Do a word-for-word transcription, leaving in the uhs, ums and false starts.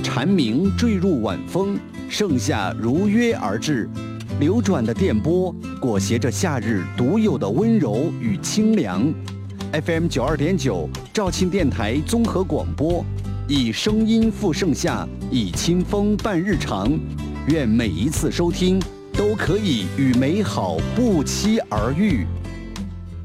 蝉鸣坠入晚风，盛夏如约而至。流转的电波裹挟着夏日独有的温柔与清凉。F M 九二点九肇庆电台综合广播，以声音赴盛夏，以清风伴日常。愿每一次收听都可以与美好不期而遇。